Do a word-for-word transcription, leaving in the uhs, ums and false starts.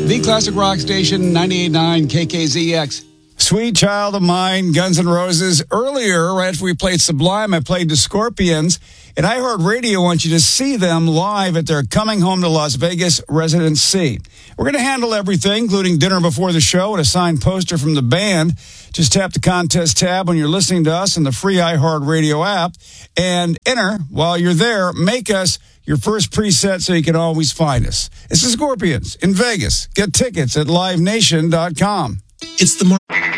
The classic rock station, ninety-eight point nine K K Z X. Sweet Child of Mine, Guns N' Roses. Earlier, right after we played Sublime, I played the Scorpions. And iHeartRadio wants you to see them live at their Coming Home to Las Vegas residency. We're going to handle everything, including dinner before the show and a signed poster from the band. Just tap the contest tab when you're listening to us in the free iHeartRadio app and enter. While you're there, make us your first preset so you can always find us. It's the Scorpions in Vegas. Get tickets at live nation dot com. It's the Mar-